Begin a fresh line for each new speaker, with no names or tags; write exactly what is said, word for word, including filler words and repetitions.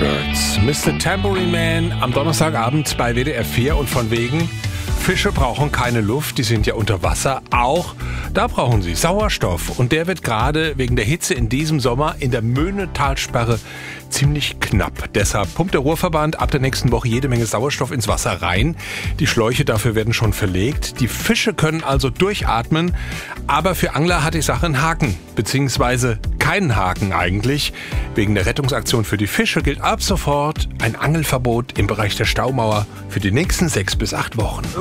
Birds. Mister Tambourine Man am Donnerstagabend bei W D R vier und von wegen, Fische brauchen keine Luft, die sind ja unter Wasser. Auch da brauchen sie Sauerstoff. Und der wird gerade wegen der Hitze in diesem Sommer in der Möhnetalsperre ziemlich knapp. Deshalb pumpt der Ruhrverband ab der nächsten Woche jede Menge Sauerstoff ins Wasser rein. Die Schläuche dafür werden schon verlegt. Die Fische können also durchatmen. Aber für Angler hat die Sache einen Haken. Beziehungsweise keinen Haken eigentlich. Wegen der Rettungsaktion für die Fische gilt ab sofort ein Angelverbot im Bereich der Staumauer für die nächsten sechs bis acht Wochen.